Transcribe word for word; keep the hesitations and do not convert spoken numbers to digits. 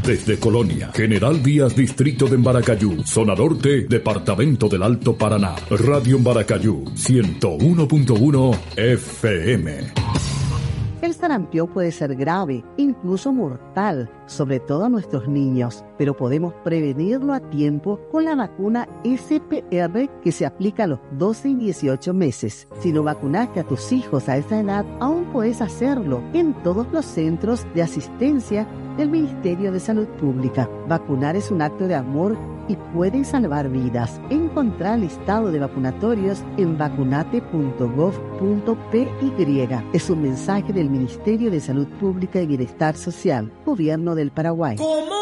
Desde Colonia, General Díaz, Distrito de Embaracayú, Zona Norte, Departamento del Alto Paraná. Radio Embaracayú, ciento uno punto uno F M. El sarampión puede ser grave, incluso mortal, sobre todo a nuestros niños, pero podemos prevenirlo a tiempo con la vacuna S P R que se aplica a los doce y dieciocho meses. Si no vacunaste a tus hijos a esa edad, aún puedes hacerlo en todos los centros de asistencia del Ministerio de Salud Pública. Vacunar es un acto de amor y puede salvar vidas. Encontrar el listado de vacunatorios en vacunate punto gov punto p y. Es un mensaje del Ministerio de Salud Pública y Bienestar Social, Gobierno del Paraguay. ¿Cómo?